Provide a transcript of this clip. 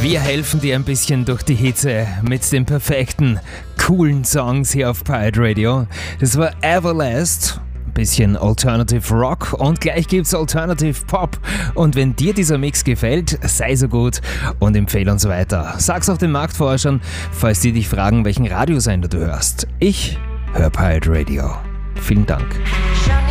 Wir helfen dir ein bisschen durch die Hitze mit den perfekten, coolen Songs hier auf Pirate Radio. Das war Everlast, ein bisschen Alternative Rock und gleich gibt's Alternative Pop. Und wenn dir dieser Mix gefällt, sei so gut und empfehle uns weiter. Sag's auch den Marktforschern, falls die dich fragen, welchen Radiosender du hörst. Ich höre Pirate Radio. Vielen Dank.